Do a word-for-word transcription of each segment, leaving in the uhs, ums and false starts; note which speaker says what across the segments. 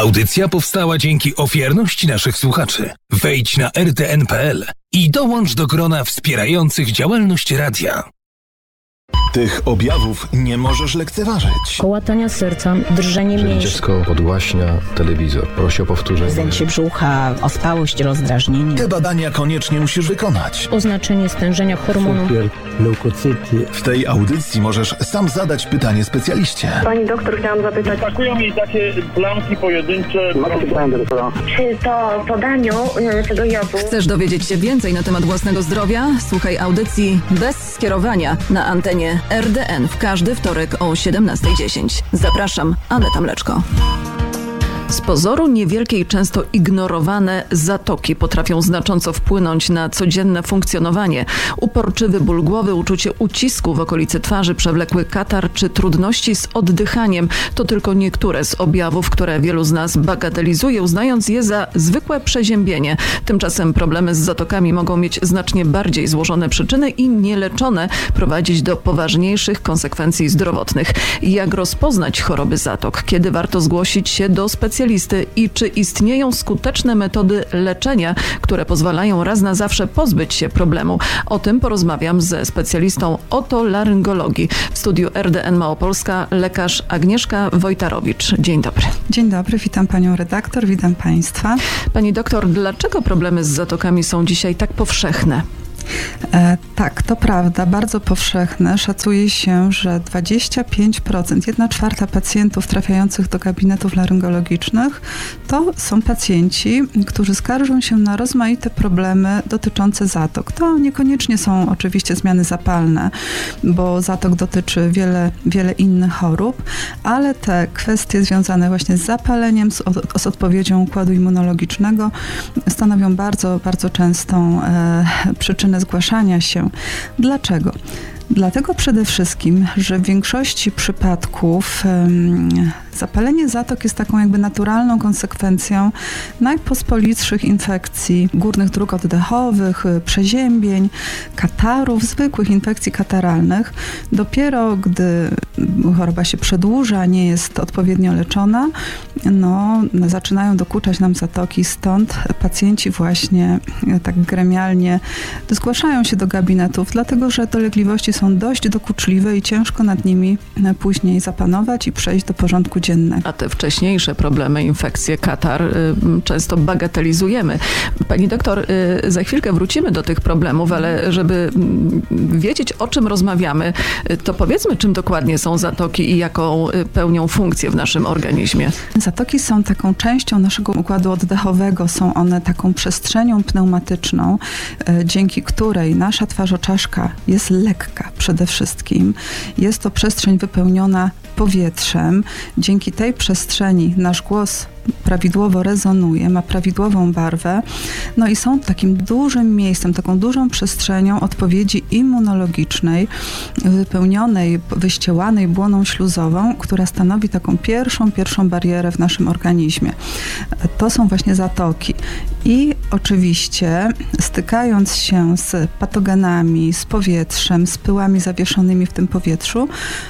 Speaker 1: Audycja powstała dzięki ofiarności naszych słuchaczy. Wejdź na r t n kropka p l i dołącz do grona wspierających działalność radia.
Speaker 2: Tych objawów nie możesz lekceważyć.
Speaker 3: Kołatania serca, drżenie
Speaker 4: Jeżeli
Speaker 3: mięśni.
Speaker 4: dziecko podgłaśnia telewizor, prosi o powtórzenie.
Speaker 5: Zdęcie brzucha, ospałość, rozdrażnienie.
Speaker 2: Te badania koniecznie musisz wykonać.
Speaker 3: Oznaczenie stężenia hormonu.
Speaker 6: Cukier, leukocyty.
Speaker 2: W tej audycji możesz sam zadać pytanie specjaliście.
Speaker 7: Pani doktor, chciałam zapytać,
Speaker 8: Atakują mi takie plamki pojedyncze.
Speaker 7: czy po podaniu y, tego jodu...
Speaker 9: Chcesz dowiedzieć się więcej na temat własnego zdrowia? Słuchaj audycji bez skierowania na antenie R D N w każdy wtorek o siedemnasta dziesięć. Zapraszam, Aneta Mleczko. Z pozoru niewielkie i często ignorowane zatoki potrafią znacząco wpłynąć na codzienne funkcjonowanie. Uporczywy ból głowy, uczucie ucisku w okolicy twarzy, przewlekły katar czy trudności z oddychaniem to tylko niektóre z objawów, które wielu z nas bagatelizuje, uznając je za zwykłe przeziębienie. Tymczasem problemy z zatokami mogą mieć znacznie bardziej złożone przyczyny i nieleczone prowadzić do poważniejszych konsekwencji zdrowotnych. Jak rozpoznać choroby zatok? Kiedy warto zgłosić się do specjalisty? I czy istnieją skuteczne metody leczenia, które pozwalają raz na zawsze pozbyć się problemu? O tym porozmawiam ze specjalistą otolaryngologii. W studiu R D N Małopolska lekarz Agnieszka Wojtarowicz. Dzień dobry.
Speaker 10: Dzień dobry, witam panią redaktor, witam państwa.
Speaker 9: Pani doktor, dlaczego problemy z zatokami są dzisiaj tak powszechne?
Speaker 10: E, tak, to prawda, bardzo powszechne. Szacuje się, że dwadzieścia pięć procent, jedna czwarta pacjentów trafiających do gabinetów laryngologicznych to są pacjenci, którzy skarżą się na rozmaite problemy dotyczące zatok. To niekoniecznie są oczywiście zmiany zapalne, bo zatok dotyczy wiele, wiele innych chorób, ale te kwestie związane właśnie z zapaleniem, z, od, z odpowiedzią układu immunologicznego stanowią bardzo, bardzo częstą e, przyczynę zgłaszania się. Dlaczego? Dlatego przede wszystkim, że w większości przypadków um, zapalenie zatok jest taką jakby naturalną konsekwencją najpospolitszych infekcji górnych dróg oddechowych, przeziębień, katarów, zwykłych infekcji kataralnych. Dopiero gdy choroba się przedłuża, nie jest odpowiednio leczona, no, zaczynają dokuczać nam zatoki. Stąd pacjenci właśnie tak gremialnie zgłaszają się do gabinetów, dlatego że dolegliwości są dość dokuczliwe i ciężko nad nimi później zapanować i przejść do porządku dziennego.
Speaker 9: A te wcześniejsze problemy, infekcje, katar y, często bagatelizujemy. Pani doktor, y, za chwilkę wrócimy do tych problemów, ale żeby y, wiedzieć, o czym rozmawiamy, y, to powiedzmy, czym dokładnie są zatoki i jaką y, pełnią funkcję w naszym organizmie.
Speaker 10: Zatoki są taką częścią naszego układu oddechowego. Są one taką przestrzenią pneumatyczną, y, dzięki której nasza twarzoczaszka jest lekka przede wszystkim. Jest to przestrzeń wypełniona powietrzem. Dzięki tej przestrzeni nasz głos prawidłowo rezonuje, ma prawidłową barwę, no i są takim dużym miejscem, taką dużą przestrzenią odpowiedzi immunologicznej, wypełnionej, wyściełanej błoną śluzową, która stanowi taką pierwszą, pierwszą barierę w naszym organizmie. To są właśnie zatoki. I oczywiście stykając się z patogenami, z powietrzem, z pyłami zawieszonymi w tym powietrzu,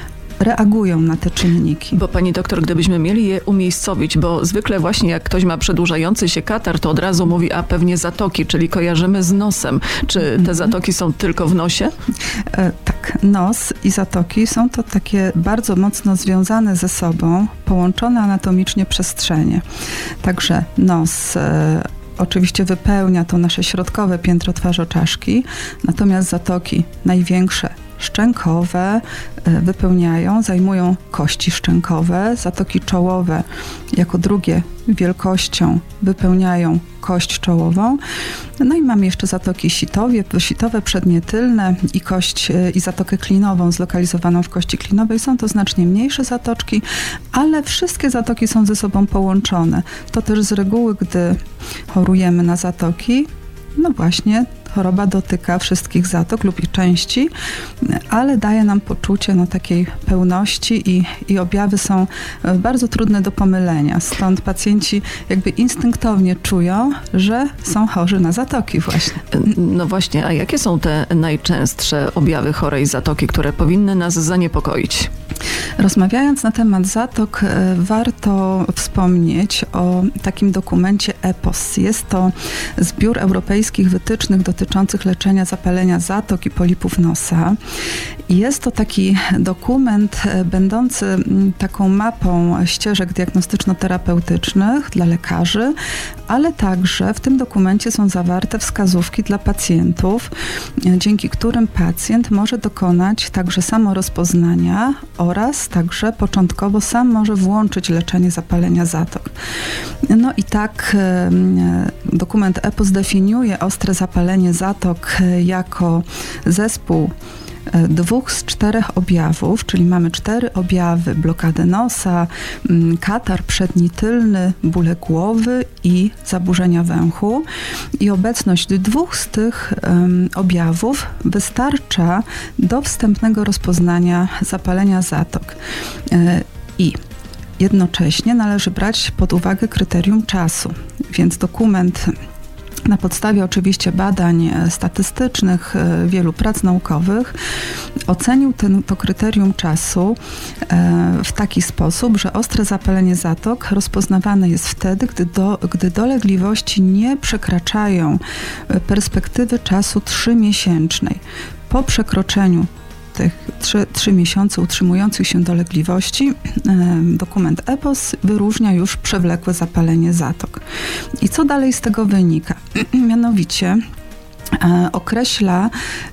Speaker 10: reagują na te czynniki.
Speaker 9: Bo pani doktor, gdybyśmy mieli je umiejscowić, bo zwykle właśnie jak ktoś ma przedłużający się katar, to od razu mówi, a pewnie zatoki, czyli kojarzymy z nosem. Czy te zatoki są tylko w nosie?
Speaker 10: E, tak, nos i zatoki są to takie bardzo mocno związane ze sobą, połączone anatomicznie przestrzenie. Także nos e, oczywiście wypełnia to nasze środkowe piętro twarzoczaszki, natomiast zatoki największe, szczękowe wypełniają, zajmują kości szczękowe, zatoki czołowe jako drugie wielkością wypełniają kość czołową. No i mamy jeszcze zatoki sitowe, sitowe przednie tylne i kość i zatokę klinową zlokalizowaną w kości klinowej. Są to znacznie mniejsze zatoczki, ale wszystkie zatoki są ze sobą połączone. To też z reguły, gdy chorujemy na zatoki, no właśnie choroba dotyka wszystkich zatok lub ich części, ale daje nam poczucie no, takiej pełności i, i objawy są bardzo trudne do pomylenia. Stąd pacjenci jakby instynktownie czują, że są chorzy na zatoki właśnie.
Speaker 9: No właśnie, a jakie są te najczęstsze objawy chorej zatoki, które powinny nas zaniepokoić?
Speaker 10: Rozmawiając na temat zatok, warto wspomnieć o takim dokumencie E P O S. Jest to zbiór europejskich wytycznych dotyczących leczenia zapalenia zatok i polipów nosa. Jest to taki dokument będący taką mapą ścieżek diagnostyczno-terapeutycznych dla lekarzy, ale także w tym dokumencie są zawarte wskazówki dla pacjentów, dzięki którym pacjent może dokonać także samorozpoznania oraz także początkowo sam może włączyć leczenie zapalenia zatok. No i tak dokument E P O S definiuje ostre zapalenie zatok jako zespół dwóch z czterech objawów, czyli mamy cztery objawy: blokadę nosa, katar przedni tylny, bóle głowy i zaburzenia węchu. I obecność dwóch z tych um, objawów wystarcza do wstępnego rozpoznania zapalenia zatok. I jednocześnie należy brać pod uwagę kryterium czasu, więc dokument na podstawie oczywiście badań statystycznych, wielu prac naukowych, ocenił ten, to kryterium czasu w taki sposób, że ostre zapalenie zatok rozpoznawane jest wtedy, gdy, do, gdy dolegliwości nie przekraczają perspektywy czasu trzymiesięcznej. Po przekroczeniu tych trzy, trzy miesiące utrzymujących się dolegliwości dokument E P O S wyróżnia już przewlekłe zapalenie zatok. I co dalej z tego wynika? Mianowicie określa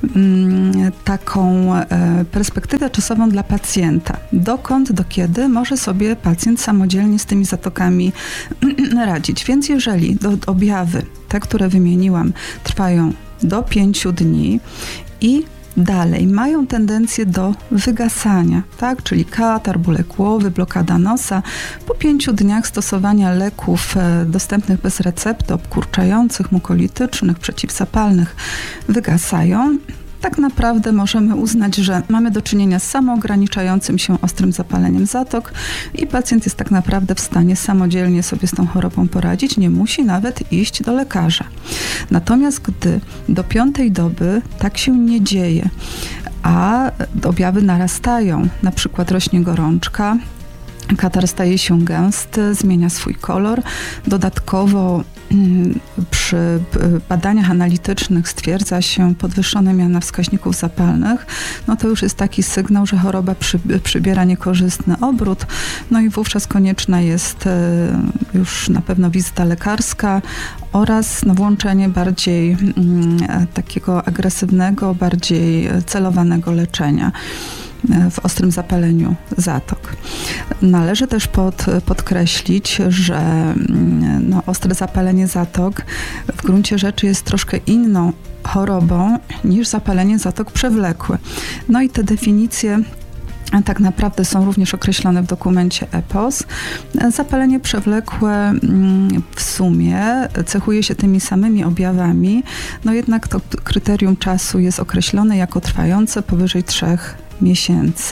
Speaker 10: taką perspektywę czasową dla pacjenta. Dokąd, do kiedy może sobie pacjent samodzielnie z tymi zatokami radzić. Więc jeżeli do, objawy, te, które wymieniłam, trwają do pięciu dni i dalej mają tendencję do wygasania, tak? Czyli katar, bóle głowy, blokada nosa. Po pięciu dniach stosowania leków e, dostępnych bez recepty, obkurczających, mukolitycznych, przeciwzapalnych, wygasają. Tak naprawdę możemy uznać, że mamy do czynienia z samoograniczającym się ostrym zapaleniem zatok i pacjent jest tak naprawdę w stanie samodzielnie sobie z tą chorobą poradzić, nie musi nawet iść do lekarza. Natomiast gdy do piątej doby tak się nie dzieje, a objawy narastają, na przykład rośnie gorączka, katar staje się gęsty, zmienia swój kolor. Dodatkowo przy badaniach analitycznych stwierdza się podwyższone miana wskaźników zapalnych, no to już jest taki sygnał, że choroba przy, przybiera niekorzystny obrót, no i wówczas konieczna jest już na pewno wizyta lekarska oraz no, włączenie bardziej m, takiego agresywnego, bardziej celowanego leczenia w ostrym zapaleniu zatok. Należy też pod, podkreślić, że no, ostre zapalenie zatok w gruncie rzeczy jest troszkę inną chorobą niż zapalenie zatok przewlekłe. No i te definicje tak naprawdę są również określone w dokumencie E P O S. Zapalenie przewlekłe w sumie cechuje się tymi samymi objawami, no jednak to kryterium czasu jest określone jako trwające powyżej trzech miesięcy.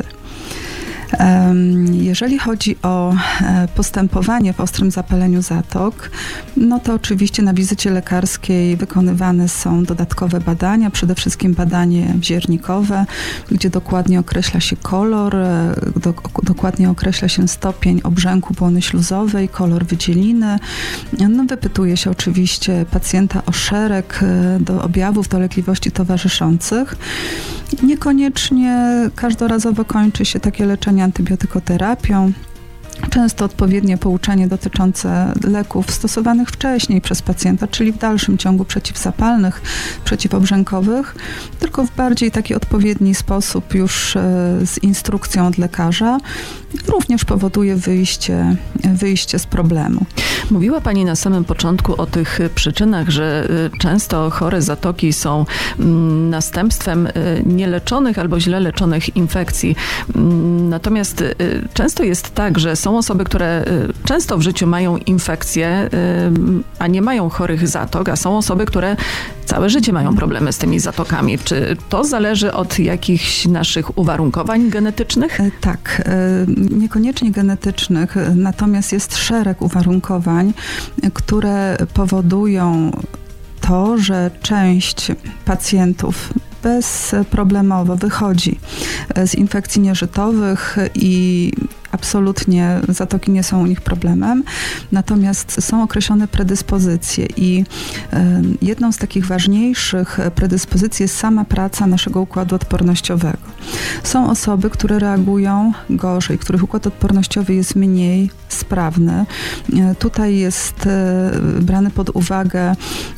Speaker 10: Jeżeli chodzi o postępowanie w ostrym zapaleniu zatok, no to oczywiście na wizycie lekarskiej wykonywane są dodatkowe badania, przede wszystkim badanie wziernikowe, gdzie dokładnie określa się kolor, do, dokładnie określa się stopień obrzęku błony śluzowej, kolor wydzieliny. No, wypytuje się oczywiście pacjenta o szereg do objawów dolegliwości towarzyszących. Niekoniecznie każdorazowo kończy się takie leczenie antybiotykoterapią. Często odpowiednie pouczenie dotyczące leków stosowanych wcześniej przez pacjenta, czyli w dalszym ciągu przeciwzapalnych, przeciwobrzękowych, tylko w bardziej taki odpowiedni sposób już z instrukcją od lekarza, również powoduje wyjście, wyjście z problemu.
Speaker 9: Mówiła Pani na samym początku o tych przyczynach, że często chore zatoki są następstwem nieleczonych albo źle leczonych infekcji. Natomiast często jest tak, że są osoby, które często w życiu mają infekcje, a nie mają chorych zatok, a są osoby, które całe życie mają problemy z tymi zatokami. Czy to zależy od jakichś naszych uwarunkowań genetycznych?
Speaker 10: Tak, niekoniecznie genetycznych, natomiast jest szereg uwarunkowań, które powodują to, że część pacjentów bezproblemowo wychodzi z infekcji nieżytowych i absolutnie zatoki nie są u nich problemem, natomiast są określone predyspozycje i jedną z takich ważniejszych predyspozycji jest sama praca naszego układu odpornościowego. Są osoby, które reagują gorzej, których układ odpornościowy jest mniej sprawny. Tutaj jest brany pod uwagę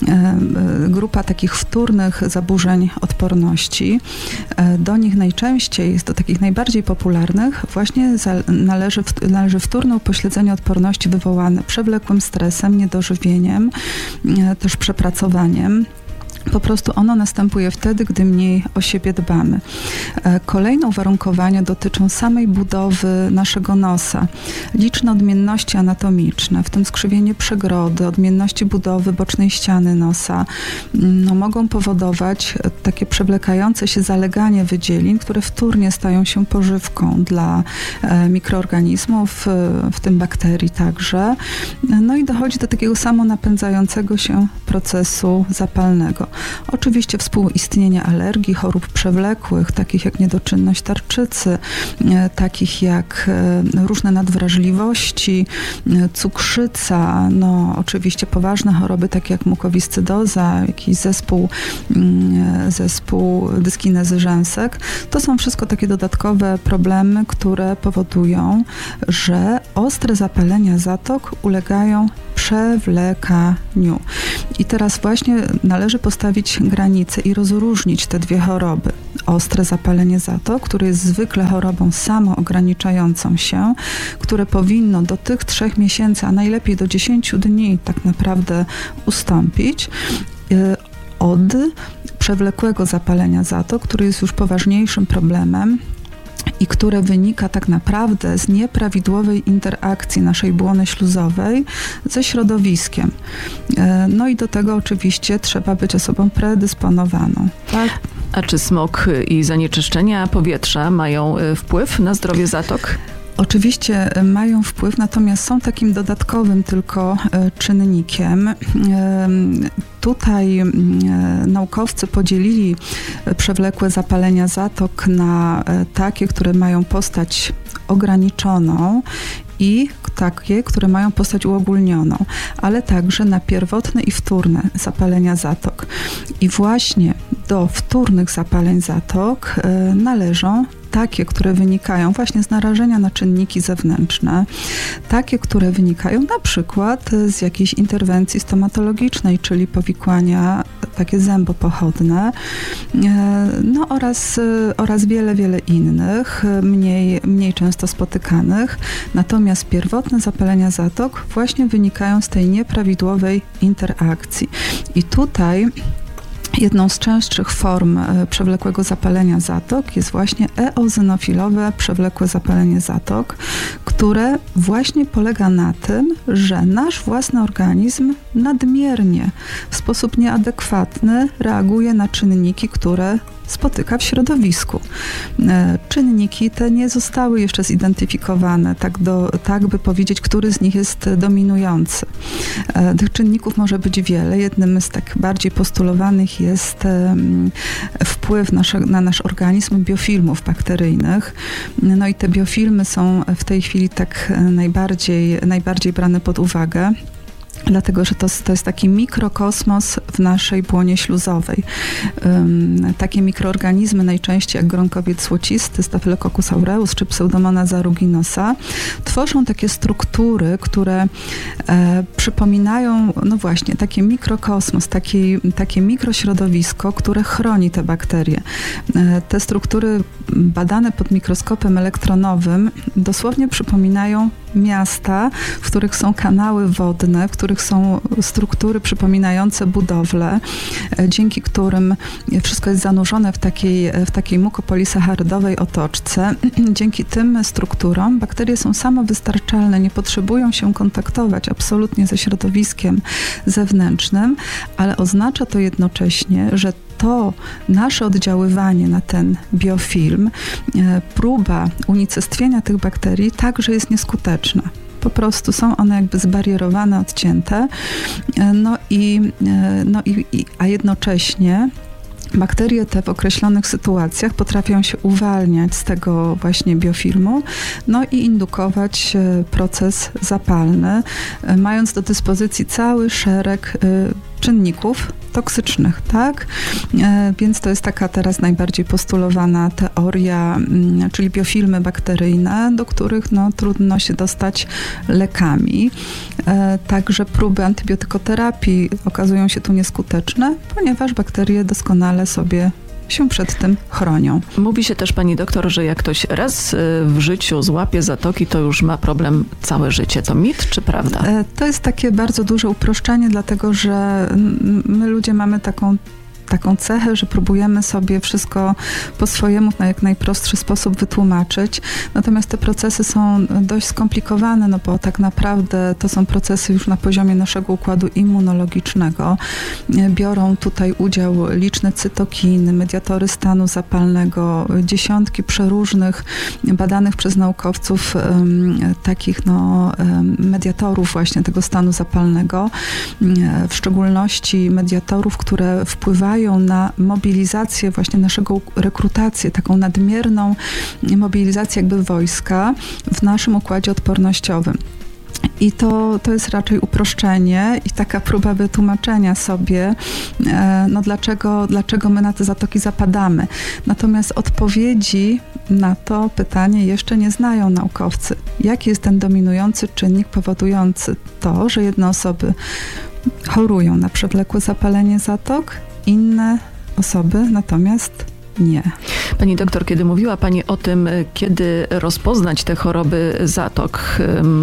Speaker 10: grupa takich wtórnych zaburzeń odporności. Do nich najczęściej, do takich najbardziej popularnych, właśnie należy, należy wtórne upośledzenie odporności wywołane przewlekłym stresem, niedożywieniem, też przepracowaniem. Po prostu ono następuje wtedy, gdy mniej o siebie dbamy. Kolejne uwarunkowania dotyczą samej budowy naszego nosa. Liczne odmienności anatomiczne, w tym skrzywienie przegrody, odmienności budowy bocznej ściany nosa, no, mogą powodować takie przewlekające się zaleganie wydzielin, które wtórnie stają się pożywką dla mikroorganizmów, w tym bakterii także. No i dochodzi do takiego samonapędzającego się procesu zapalnego. Oczywiście współistnienie alergii, chorób przewlekłych, takich jak niedoczynność tarczycy, takich jak różne nadwrażliwości, cukrzyca, no oczywiście poważne choroby takie jak mukowiscydoza, jakiś zespół, zespół dyskinezy rzęsek. To są wszystko takie dodatkowe problemy, które powodują, że ostre zapalenia zatok ulegają przewlekaniu. I teraz właśnie należy postawić granice i rozróżnić te dwie choroby. Ostre zapalenie zatok, które jest zwykle chorobą samoograniczającą się, które powinno do tych trzech miesięcy, a najlepiej do dziesięciu dni tak naprawdę ustąpić, od przewlekłego zapalenia zatok, który jest już poważniejszym problemem i które wynika tak naprawdę z nieprawidłowej interakcji naszej błony śluzowej ze środowiskiem. No i do tego oczywiście trzeba być osobą predysponowaną. Tak?
Speaker 9: A czy smog i zanieczyszczenia powietrza mają wpływ na zdrowie zatok?
Speaker 10: Oczywiście mają wpływ, natomiast są takim dodatkowym tylko czynnikiem. Tutaj naukowcy podzielili przewlekłe zapalenia zatok na takie, które mają postać ograniczoną i takie, które mają postać uogólnioną, ale także na pierwotne i wtórne zapalenia zatok. I właśnie do wtórnych zapaleń zatok należą takie, które wynikają właśnie z narażenia na czynniki zewnętrzne, takie, które wynikają na przykład z jakiejś interwencji stomatologicznej, czyli powikłania takie zębopochodne, no oraz, oraz wiele, wiele innych, mniej, mniej często spotykanych. Natomiast pierwotne zapalenia zatok właśnie wynikają z tej nieprawidłowej interakcji. I tutaj jedną z częstszych form przewlekłego zapalenia zatok jest właśnie eozynofilowe przewlekłe zapalenie zatok, które właśnie polega na tym, że nasz własny organizm nadmiernie, w sposób nieadekwatny reaguje na czynniki, które spotyka w środowisku. Czynniki te nie zostały jeszcze zidentyfikowane, tak, do, tak by powiedzieć, który z nich jest dominujący. Tych czynników może być wiele. Jednym z tak bardziej postulowanych jest wpływ nasze, na nasz organizm biofilmów bakteryjnych. No i te biofilmy są w tej chwili tak najbardziej, najbardziej brane pod uwagę. Dlatego, że to, to jest taki mikrokosmos w naszej błonie śluzowej. Um, takie mikroorganizmy najczęściej jak gronkowiec złocisty, Staphylococcus aureus czy Pseudomonas aeruginosa tworzą takie struktury, które e, przypominają, no właśnie, taki mikrokosmos, taki, takie mikrośrodowisko, które chroni te bakterie. E, te struktury badane pod mikroskopem elektronowym dosłownie przypominają miasta, w których są kanały wodne, w których są struktury przypominające budowle, dzięki którym wszystko jest zanurzone w takiej, w takiej mukopolisaccharydowej otoczce. Dzięki tym strukturom bakterie są samowystarczalne, nie potrzebują się kontaktować absolutnie ze środowiskiem zewnętrznym, ale oznacza to jednocześnie, że to nasze oddziaływanie na ten biofilm, próba unicestwienia tych bakterii także jest nieskuteczna. Po prostu są one jakby zbarierowane, odcięte, no i, no i, i a jednocześnie bakterie te w określonych sytuacjach potrafią się uwalniać z tego właśnie biofilmu, no i indukować proces zapalny, mając do dyspozycji cały szereg czynników toksycznych, tak? E, więc to jest taka teraz najbardziej postulowana teoria, m, czyli biofilmy bakteryjne, do których no, trudno się dostać lekami. E, także próby antybiotykoterapii okazują się tu nieskuteczne, ponieważ bakterie doskonale sobie się przed tym chronią.
Speaker 9: Mówi się też, pani doktor, że jak ktoś raz w życiu złapie zatoki, to już ma problem całe życie. To mit czy prawda?
Speaker 10: To jest takie bardzo duże uproszczenie, dlatego że my ludzie mamy taką taką cechę, że próbujemy sobie wszystko po swojemu na jak najprostszy sposób wytłumaczyć. Natomiast te procesy są dość skomplikowane, no bo tak naprawdę to są procesy już na poziomie naszego układu immunologicznego. Biorą tutaj udział liczne cytokiny, mediatory stanu zapalnego, dziesiątki przeróżnych badanych przez naukowców um, takich no, um, mediatorów właśnie tego stanu zapalnego, w szczególności mediatorów, które wpływają na mobilizację właśnie naszego rekrutację, taką nadmierną mobilizację jakby wojska w naszym układzie odpornościowym. I to, to jest raczej uproszczenie i taka próba wytłumaczenia sobie, no dlaczego, dlaczego my na te zatoki zapadamy. Natomiast odpowiedzi na to pytanie jeszcze nie znają naukowcy. Jaki jest ten dominujący czynnik powodujący to, że jedne osoby chorują na przewlekłe zapalenie zatok, inne osoby natomiast nie.
Speaker 9: Pani doktor, kiedy mówiła pani o tym, kiedy rozpoznać te choroby zatok,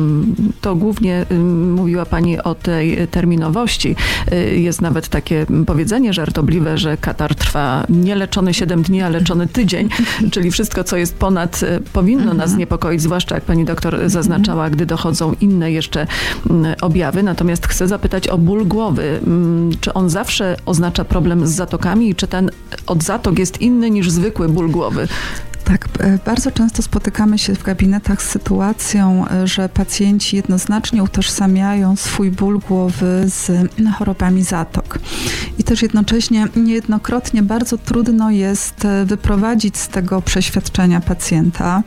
Speaker 9: to głównie mówiła pani o tej terminowości. Jest nawet takie powiedzenie żartobliwe, że katar trwa nie leczony siedem dni, a leczony tydzień, czyli wszystko, co jest ponad, powinno nas niepokoić, zwłaszcza jak pani doktor zaznaczała, gdy dochodzą inne jeszcze objawy. Natomiast chcę zapytać o ból głowy. Czy on zawsze oznacza problem z zatokami i czy ten od zatok jest inny niż zwykły ból głowy?
Speaker 10: Tak, bardzo często spotykamy się w gabinetach z sytuacją, że pacjenci jednoznacznie utożsamiają swój ból głowy z chorobami zatok. I też jednocześnie niejednokrotnie bardzo trudno jest wyprowadzić z tego przeświadczenia pacjenta,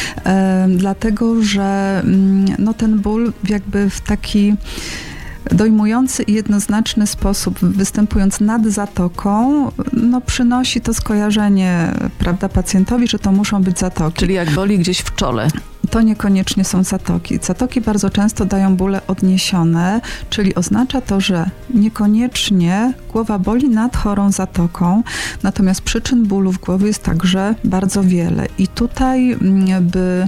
Speaker 10: e, dlatego że no, ten ból jakby w taki dojmujący i jednoznaczny sposób, występując nad zatoką, no przynosi to skojarzenie, prawda, pacjentowi, że to muszą być zatoki.
Speaker 9: Czyli jak boli gdzieś w czole.
Speaker 10: To niekoniecznie są zatoki. Zatoki bardzo często dają bóle odniesione, czyli oznacza to, że niekoniecznie głowa boli nad chorą zatoką, natomiast przyczyn bólów głowy jest także bardzo wiele. I tutaj, by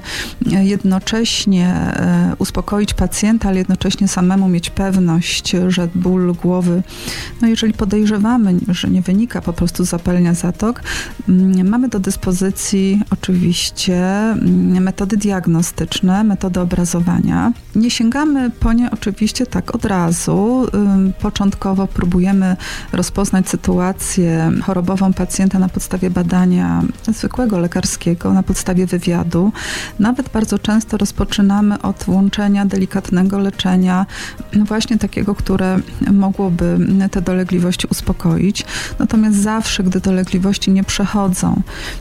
Speaker 10: jednocześnie uspokoić pacjenta, ale jednocześnie samemu mieć pewność, że ból głowy, no jeżeli podejrzewamy, że nie wynika po prostu z zapalenia zatok, mamy do dyspozycji oczywiście metody diagnostyczne, metody obrazowania. Nie sięgamy po nie oczywiście tak od razu. Początkowo próbujemy rozpoznać sytuację chorobową pacjenta na podstawie badania zwykłego lekarskiego, na podstawie wywiadu. Nawet bardzo często rozpoczynamy od włączenia delikatnego leczenia, właśnie takiego, które mogłoby te dolegliwości uspokoić. Natomiast zawsze, gdy dolegliwości nie przechodzą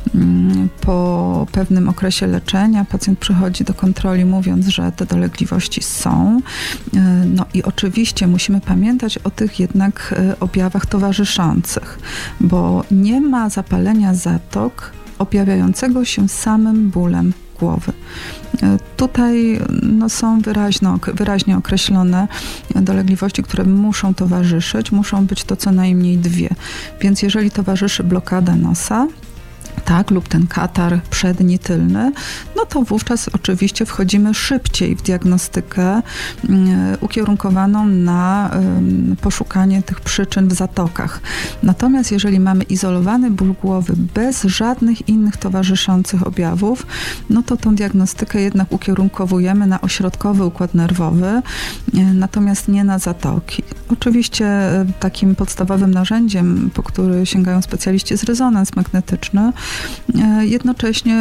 Speaker 10: po pewnym okresie leczenia, pacjent przychodzi do kontroli mówiąc, że te dolegliwości są. No i oczywiście musimy pamiętać o tych jednak objawach towarzyszących, bo nie ma zapalenia zatok objawiającego się samym bólem głowy. Tutaj no, są wyraźno, wyraźnie określone dolegliwości, które muszą towarzyszyć, muszą być to co najmniej dwie. Więc jeżeli towarzyszy blokada nosa, tak, lub ten katar przedni, tylny, no to wówczas oczywiście wchodzimy szybciej w diagnostykę ukierunkowaną na poszukanie tych przyczyn w zatokach. Natomiast jeżeli mamy izolowany ból głowy bez żadnych innych towarzyszących objawów, no to tą diagnostykę jednak ukierunkowujemy na ośrodkowy układ nerwowy, natomiast nie na zatoki. Oczywiście takim podstawowym narzędziem, po który sięgają specjaliści, jest rezonans magnetyczny. Jednocześnie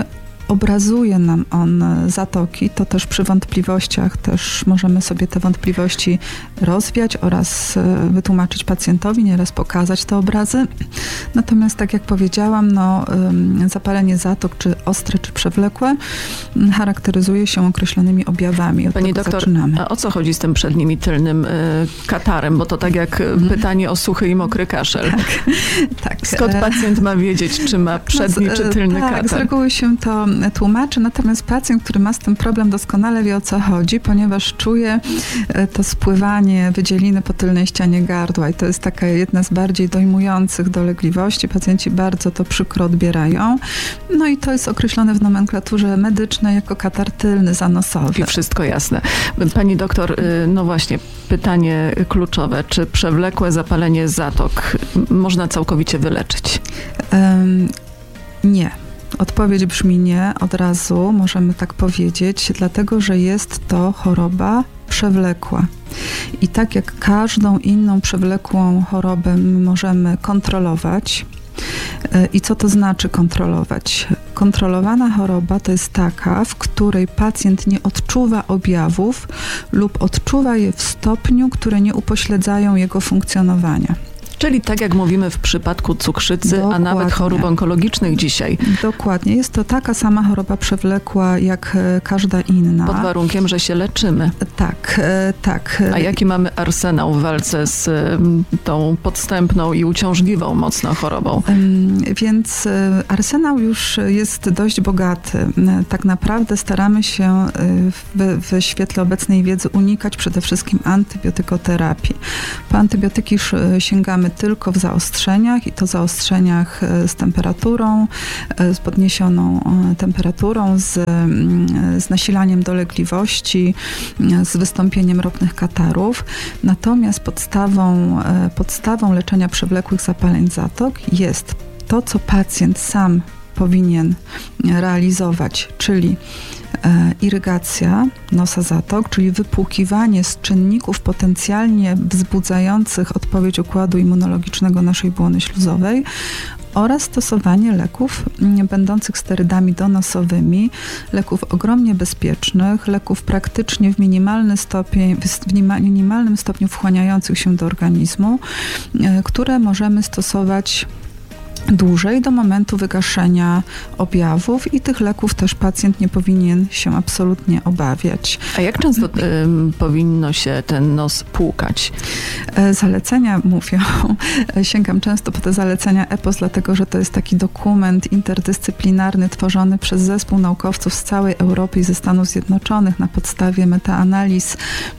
Speaker 10: obrazuje nam on zatoki, to też przy wątpliwościach też możemy sobie te wątpliwości rozwiać oraz wytłumaczyć pacjentowi, nieraz pokazać te obrazy. Natomiast tak jak powiedziałam, no, zapalenie zatok, czy ostre, czy przewlekłe, charakteryzuje się określonymi objawami. Od
Speaker 9: Pani
Speaker 10: tego
Speaker 9: doktor,
Speaker 10: zaczynamy.
Speaker 9: a o co chodzi z tym przednim i tylnym y, katarem? Bo to tak jak mm. pytanie o suchy i mokry kaszel.
Speaker 10: Tak, tak.
Speaker 9: Skąd pacjent ma wiedzieć, czy ma przedni,
Speaker 10: no,
Speaker 9: czy tylny
Speaker 10: tak,
Speaker 9: katar?
Speaker 10: Z reguły się to tłumaczy, natomiast pacjent, który ma z tym problem, doskonale wie, o co chodzi, ponieważ czuje to spływanie wydzieliny po tylnej ścianie gardła i to jest taka jedna z bardziej dojmujących dolegliwości. Pacjenci bardzo to przykro odbierają. No i to jest określone w nomenklaturze medycznej jako katar tylny zanosowy.
Speaker 9: I wszystko jasne. Pani doktor, no właśnie, pytanie kluczowe. Czy przewlekłe zapalenie zatok można całkowicie wyleczyć?
Speaker 10: Um, nie. Odpowiedź brzmi nie, od razu możemy tak powiedzieć, dlatego że jest to choroba przewlekła. I tak jak każdą inną przewlekłą chorobę możemy kontrolować. I co to znaczy kontrolować? Kontrolowana choroba to jest taka, w której pacjent nie odczuwa objawów lub odczuwa je w stopniu, które nie upośledzają jego funkcjonowania.
Speaker 9: Czyli tak jak mówimy w przypadku cukrzycy, Dokładnie. a nawet chorób onkologicznych dzisiaj.
Speaker 10: Dokładnie. Jest to taka sama choroba przewlekła jak każda inna.
Speaker 9: Pod warunkiem, że się leczymy.
Speaker 10: Tak, tak.
Speaker 9: A jaki mamy arsenał w walce z tą podstępną i uciążliwą mocno chorobą?
Speaker 10: Więc arsenał już jest dość bogaty. Tak naprawdę staramy się w, w świetle obecnej wiedzy unikać przede wszystkim antybiotykoterapii. Po antybiotyki sięgamy tylko w zaostrzeniach i to zaostrzeniach z temperaturą, z podniesioną temperaturą, z, z nasilaniem dolegliwości, z wystąpieniem ropnych katarów. Natomiast podstawą, podstawą leczenia przewlekłych zapaleń zatok jest to, co pacjent sam powinien realizować, czyli irygacja nosa zatok, czyli wypłukiwanie z czynników potencjalnie wzbudzających odpowiedź układu immunologicznego naszej błony śluzowej oraz stosowanie leków będących sterydami donosowymi, leków ogromnie bezpiecznych, leków praktycznie w minimalny stopień, w minimalnym stopniu wchłaniających się do organizmu, które możemy stosować dłużej do momentu wygaszenia objawów i tych leków też pacjent nie powinien się absolutnie obawiać.
Speaker 9: A jak często y, powinno się ten nos płukać?
Speaker 10: Zalecenia mówią, sięgam często po te zalecenia E P O S, dlatego że to jest taki dokument interdyscyplinarny tworzony przez zespół naukowców z całej Europy i ze Stanów Zjednoczonych na podstawie metaanaliz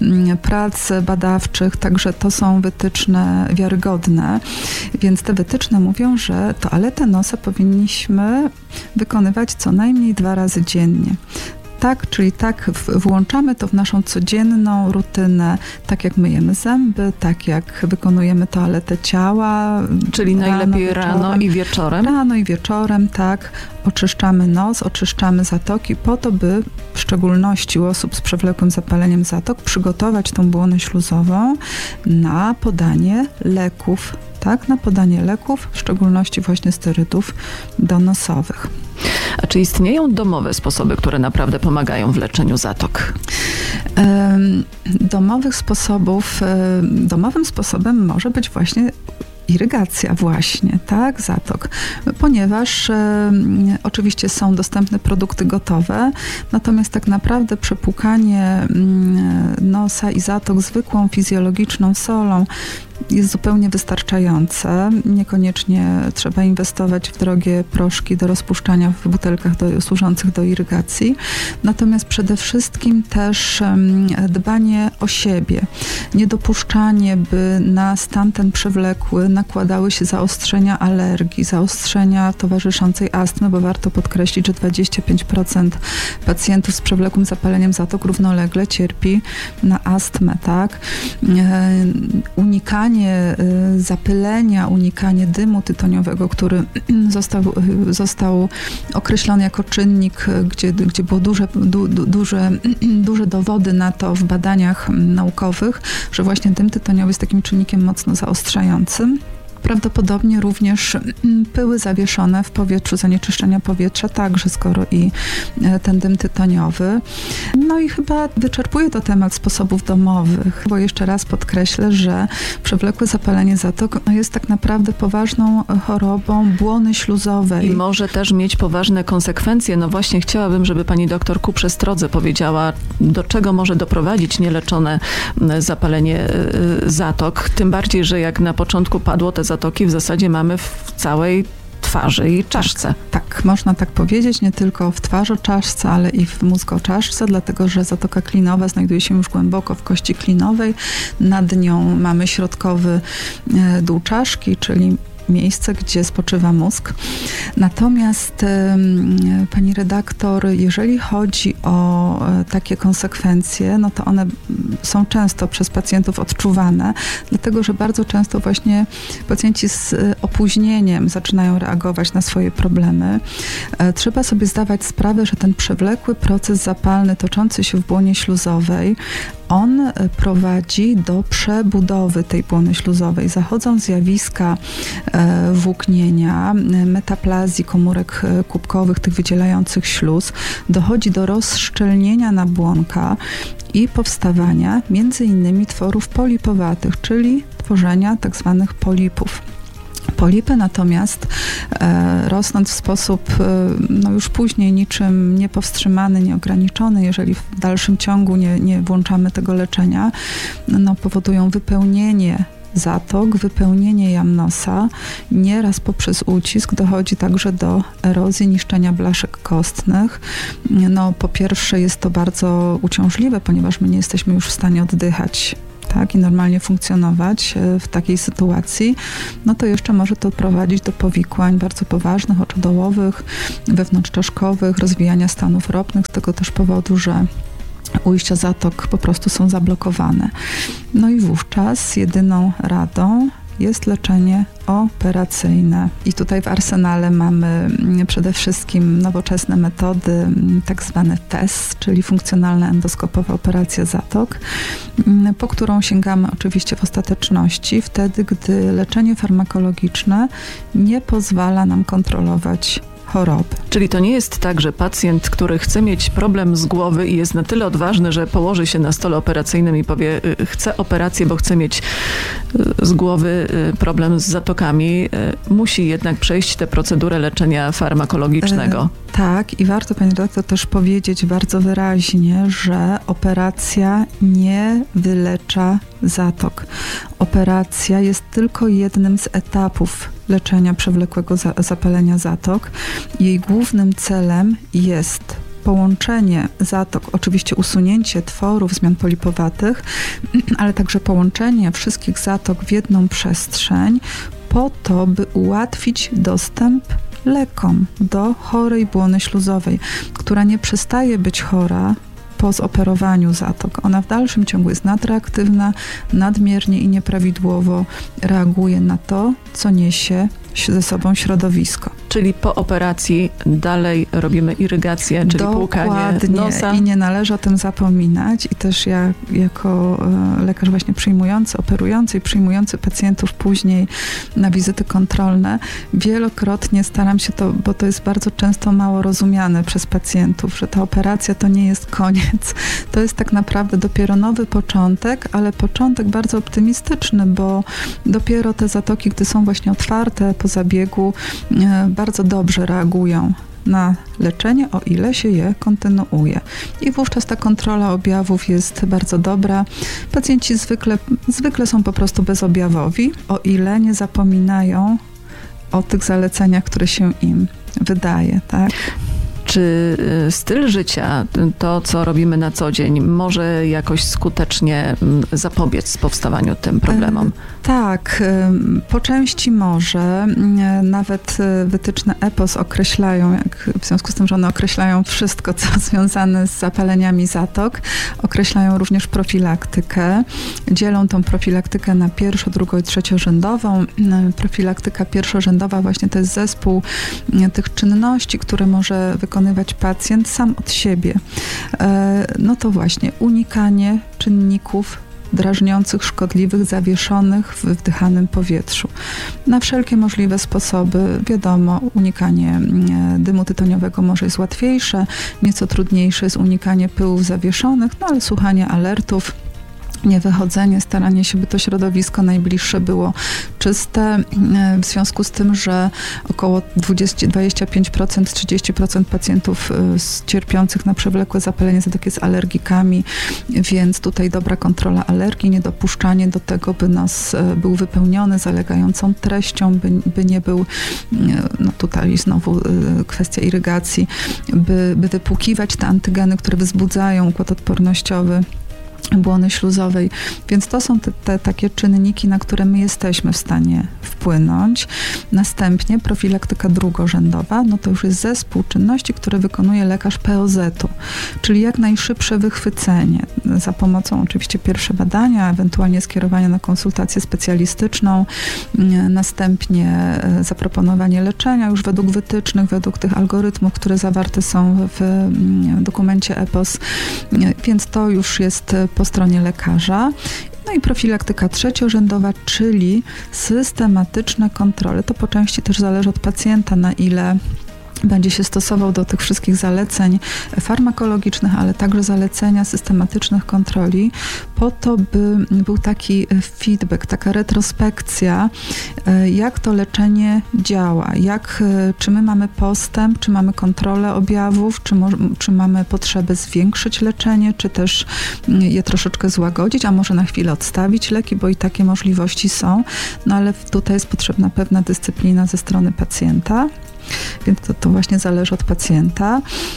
Speaker 10: prac badawczych, także to są wytyczne wiarygodne, więc te wytyczne mówią, że toaletę nosa powinniśmy wykonywać co najmniej dwa razy dziennie. Tak, czyli tak włączamy to w naszą codzienną rutynę, tak jak myjemy zęby, tak jak wykonujemy toaletę ciała.
Speaker 9: Czyli rano, najlepiej wieczorem. rano i wieczorem?
Speaker 10: Rano i wieczorem, tak. Oczyszczamy nos, oczyszczamy zatoki po to, by w szczególności u osób z przewlekłym zapaleniem zatok przygotować tą błonę śluzową na podanie leków. Tak, na podanie leków, w szczególności właśnie sterydów donosowych.
Speaker 9: A czy istnieją domowe sposoby, które naprawdę pomagają w leczeniu zatok?
Speaker 10: Domowych sposobów, domowym sposobem może być właśnie irygacja właśnie, tak, zatok, ponieważ e, oczywiście są dostępne produkty gotowe, natomiast tak naprawdę przepłukanie mm, nosa i zatok zwykłą fizjologiczną solą jest zupełnie wystarczające. Niekoniecznie trzeba inwestować w drogie proszki do rozpuszczania w butelkach do, służących do irygacji. Natomiast przede wszystkim też um, dbanie o siebie. Niedopuszczanie, by na stan ten przewlekły nakładały się zaostrzenia alergii, zaostrzenia towarzyszącej astmy, bo warto podkreślić, że dwadzieścia pięć procent pacjentów z przewlekłym zapaleniem zatok równolegle cierpi na astmę, tak? E, unikanie zapylenia, unikanie dymu tytoniowego, który został, został określony jako czynnik, gdzie, gdzie było duże, du, duże, duże dowody na to w badaniach naukowych, że właśnie dym tytoniowy jest takim czynnikiem mocno zaostrzającym. Prawdopodobnie również pyły zawieszone w powietrzu, zanieczyszczenia powietrza, także skoro i ten dym tytoniowy. No i chyba wyczerpuje to temat sposobów domowych, bo jeszcze raz podkreślę, że przewlekłe zapalenie zatok no jest tak naprawdę poważną chorobą błony śluzowej.
Speaker 9: I może też mieć poważne konsekwencje. No właśnie chciałabym, żeby pani doktor ku przestrodze powiedziała, do czego może doprowadzić nieleczone zapalenie zatok. Tym bardziej, że jak na początku padło, te zatoki w zasadzie mamy w całej twarzy i czaszce.
Speaker 10: Tak, tak, można tak powiedzieć, nie tylko w twarzoczaszce, ale i w mózgoczaszce, dlatego że zatoka klinowa znajduje się już głęboko w kości klinowej. Nad nią mamy środkowy dół czaszki, czyli miejsce, gdzie spoczywa mózg. Natomiast pani redaktor, jeżeli chodzi o takie konsekwencje, no to one są często przez pacjentów odczuwane, dlatego że bardzo często właśnie pacjenci z opóźnieniem zaczynają reagować na swoje problemy. Trzeba sobie zdawać sprawę, że ten przewlekły proces zapalny toczący się w błonie śluzowej, on prowadzi do przebudowy tej błony śluzowej. Zachodzą zjawiska włóknienia, metaplazji komórek kubkowych, tych wydzielających śluz. Dochodzi do rozszczelnienia nabłonka i powstawania między innymi tworów polipowatych, czyli tworzenia tak zwanych polipów. Polipy natomiast e, rosnąc w sposób e, no już później niczym niepowstrzymany, nieograniczony, jeżeli w dalszym ciągu nie, nie włączamy tego leczenia, no, powodują wypełnienie zatok, wypełnienie jamnosa. Nieraz poprzez ucisk dochodzi także do erozji, niszczenia blaszek kostnych. No, po pierwsze jest to bardzo uciążliwe, ponieważ my nie jesteśmy już w stanie oddychać, tak, i normalnie funkcjonować w takiej sytuacji, no to jeszcze może to prowadzić do powikłań bardzo poważnych, oczodołowych, wewnątrzczaszkowych, rozwijania stanów ropnych, z tego też powodu, że ujścia zatok po prostu są zablokowane. No i wówczas jedyną radą jest leczenie operacyjne. I tutaj w arsenale mamy przede wszystkim nowoczesne metody, tak zwane F E S, czyli funkcjonalna endoskopowa operacja zatok, po którą sięgamy oczywiście w ostateczności wtedy, gdy leczenie farmakologiczne nie pozwala nam kontrolować choroby.
Speaker 9: Czyli to nie jest tak, że pacjent, który chce mieć problem z głowy i jest na tyle odważny, że położy się na stole operacyjnym i powie, chcę operację, bo chcę mieć z głowy problem z zatokami, musi jednak przejść tę procedurę leczenia farmakologicznego.
Speaker 10: E, tak, i warto, pani redaktor, też powiedzieć bardzo wyraźnie, że operacja nie wylecza zatok. Operacja jest tylko jednym z etapów leczenia przewlekłego za- zapalenia zatok. Jej głównym celem jest połączenie zatok, oczywiście usunięcie tworów, zmian polipowatych, ale także połączenie wszystkich zatok w jedną przestrzeń po to, by ułatwić dostęp lekom do chorej błony śluzowej, która nie przestaje być chora po zoperowaniu zatok. Ona w dalszym ciągu jest nadreaktywna, nadmiernie i nieprawidłowo reaguje na to, co niesie ze sobą środowisko.
Speaker 9: Czyli po operacji dalej robimy irygację, czyli
Speaker 10: Dokładnie.
Speaker 9: płukanie nosa.
Speaker 10: I nie należy o tym zapominać. I też ja jako lekarz właśnie przyjmujący, operujący i przyjmujący pacjentów później na wizyty kontrolne, wielokrotnie staram się to, bo to jest bardzo często mało rozumiane przez pacjentów, że ta operacja to nie jest koniec. To jest tak naprawdę dopiero nowy początek, ale początek bardzo optymistyczny, bo dopiero te zatoki, gdy są właśnie otwarte po zabiegu, bardzo dobrze reagują na leczenie, o ile się je kontynuuje. I wówczas ta kontrola objawów jest bardzo dobra. Pacjenci zwykle, zwykle są po prostu bezobjawowi, o ile nie zapominają o tych zaleceniach, które się im wydaje, tak?
Speaker 9: Czy styl życia, to co robimy na co dzień, może jakoś skutecznie zapobiec powstawaniu tym problemom?
Speaker 10: Tak, po części może. Nawet wytyczne E P O S określają, jak, w związku z tym, że one określają wszystko, co związane z zapaleniami zatok, określają również profilaktykę. Dzielą tą profilaktykę na pierwszo-, drugo- i trzeciorzędową. Profilaktyka pierwszorzędowa właśnie to jest zespół tych czynności, które może wykonywać pacjent sam od siebie. No to właśnie unikanie czynników drażniących, szkodliwych, zawieszonych w wdychanym powietrzu. Na wszelkie możliwe sposoby, wiadomo, unikanie dymu tytoniowego może jest łatwiejsze, nieco trudniejsze jest unikanie pyłów zawieszonych, no ale słuchanie alertów, niewychodzenie, staranie się, by to środowisko najbliższe było czyste, w związku z tym, że około dwadzieścia, dwadzieścia pięć procent, trzydzieści procent pacjentów cierpiących na przewlekłe zapalenie zatok jest alergikami, więc tutaj dobra kontrola alergii, niedopuszczanie do tego, by nos był wypełniony zalegającą treścią, by, by nie był, no tutaj znowu kwestia irygacji, by, by wypłukiwać te antygeny, które wzbudzają układ odpornościowy błony śluzowej, więc to są te, te takie czynniki, na które my jesteśmy w stanie wpłynąć. Następnie profilaktyka drugorzędowa, no to już jest zespół czynności, które wykonuje lekarz P O Z-u, czyli jak najszybsze wychwycenie, za pomocą oczywiście pierwsze badania, ewentualnie skierowania na konsultację specjalistyczną, następnie zaproponowanie leczenia już według wytycznych, według tych algorytmów, które zawarte są w dokumencie E P O S, więc to już jest po stronie lekarza. No i profilaktyka trzeciorzędowa, czyli systematyczne kontrole. To po części też zależy od pacjenta, na ile będzie się stosował do tych wszystkich zaleceń farmakologicznych, ale także zalecenia systematycznych kontroli, po to, by był taki feedback, taka retrospekcja, jak to leczenie działa, jak, czy my mamy postęp, czy mamy kontrolę objawów, czy, mo, czy mamy potrzebę zwiększyć leczenie, czy też je troszeczkę złagodzić, a może na chwilę odstawić leki, bo i takie możliwości są, no ale tutaj jest potrzebna pewna dyscyplina ze strony pacjenta. Więc to, to właśnie zależy od pacjenta,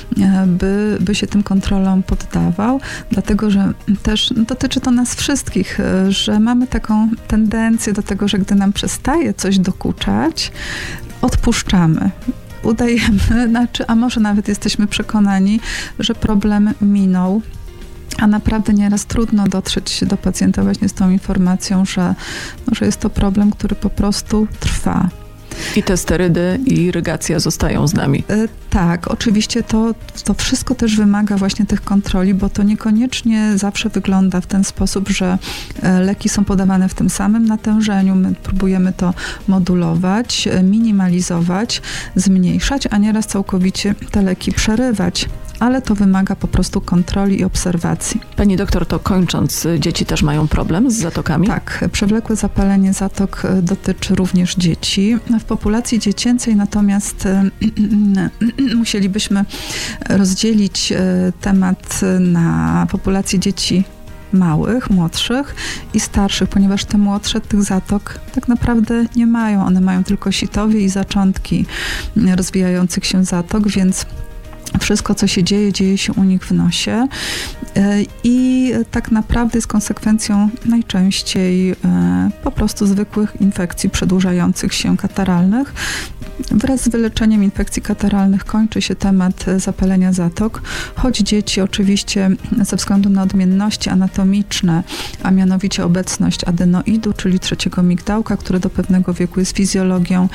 Speaker 10: by, by się tym kontrolom poddawał, dlatego że też no, dotyczy to nas wszystkich, że mamy taką tendencję do tego, że gdy nam przestaje coś dokuczać, odpuszczamy. Udajemy, znaczy, a może nawet jesteśmy przekonani, że problem minął, a naprawdę nieraz trudno dotrzeć do pacjenta właśnie z tą informacją, że, no, że jest to problem, który po prostu trwa.
Speaker 9: I te sterydy i irygacja zostają z nami.
Speaker 10: Tak, oczywiście to, to wszystko też wymaga właśnie tych kontroli, bo to niekoniecznie zawsze wygląda w ten sposób, że leki są podawane w tym samym natężeniu, my próbujemy to modulować, minimalizować, zmniejszać, a nieraz całkowicie te leki przerywać. Ale to wymaga po prostu kontroli i obserwacji.
Speaker 9: Pani doktor, to kończąc, dzieci też mają problem z zatokami?
Speaker 10: Tak, przewlekłe zapalenie zatok dotyczy również dzieci. W populacji dziecięcej natomiast musielibyśmy rozdzielić temat na populację dzieci małych, młodszych i starszych, ponieważ te młodsze tych zatok tak naprawdę nie mają. One mają tylko sitowie i zaczątki rozwijających się zatok, więc wszystko, co się dzieje, dzieje się u nich w nosie i tak naprawdę jest konsekwencją najczęściej po prostu zwykłych infekcji przedłużających się kataralnych. Wraz z wyleczeniem infekcji kataralnych kończy się temat zapalenia zatok, choć dzieci oczywiście ze względu na odmienności anatomiczne, a mianowicie obecność adenoidu, czyli trzeciego migdałka, który do pewnego wieku jest fizjologią,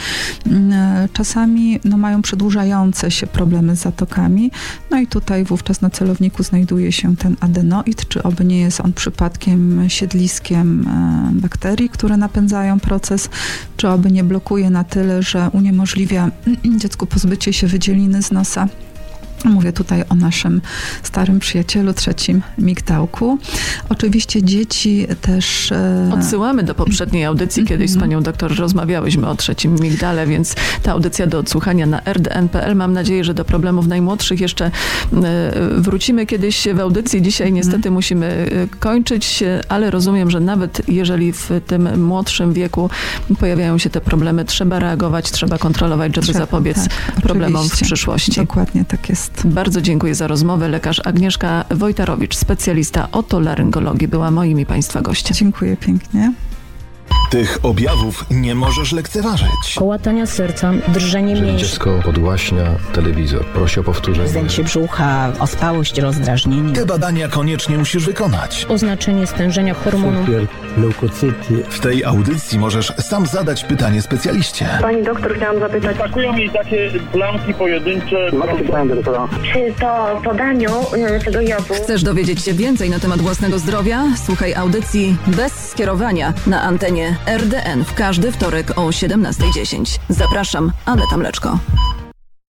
Speaker 10: czasami no, mają przedłużające się problemy z zatokami. No i tutaj wówczas na celowniku znajduje się ten adenoid, czy oby nie jest on przypadkiem siedliskiem bakterii, które napędzają proces, czy oby nie blokuje na tyle, że uniemożliwia dziecku pozbycie się wydzieliny z nosa. Mówię tutaj o naszym starym przyjacielu, trzecim migdałku. Oczywiście dzieci też...
Speaker 9: Odsyłamy do poprzedniej audycji, kiedyś z panią doktor rozmawiałyśmy o trzecim migdale, więc ta audycja do odsłuchania na r d n kropka p l. Mam nadzieję, że do problemów najmłodszych jeszcze wrócimy kiedyś w audycji. Dzisiaj niestety musimy kończyć, ale rozumiem, że nawet jeżeli w tym młodszym wieku pojawiają się te problemy, trzeba reagować, trzeba kontrolować, żeby trzeba, zapobiec tak, problemom w przyszłości.
Speaker 10: Dokładnie tak jest.
Speaker 9: Bardzo dziękuję za rozmowę. Lekarz Agnieszka Wojtarowicz, specjalista otolaryngologii, była moim i państwa gościem.
Speaker 10: Dziękuję pięknie.
Speaker 2: Tych objawów nie możesz lekceważyć.
Speaker 3: Kołatania serca, drżenie
Speaker 4: Jeżeli
Speaker 3: mięśni.
Speaker 4: dziecko podłaśnia telewizor, prosi o powtórzenie.
Speaker 5: Zdęcie brzucha, ospałość, rozdrażnienie.
Speaker 2: Te badania koniecznie musisz wykonać.
Speaker 3: Oznaczenie stężenia hormonu.
Speaker 6: leukocyty.
Speaker 2: W tej audycji możesz sam zadać pytanie specjaliście.
Speaker 7: Pani doktor, chciałam zapytać,
Speaker 8: Atakują mi takie plamki pojedyncze.
Speaker 7: czy to po daniu y, tego jodu...
Speaker 9: Chcesz dowiedzieć się więcej na temat własnego zdrowia? Słuchaj audycji bez skierowania na antenie R D N w każdy wtorek o siedemnasta dziesięć. Zapraszam, Aneta Mleczko.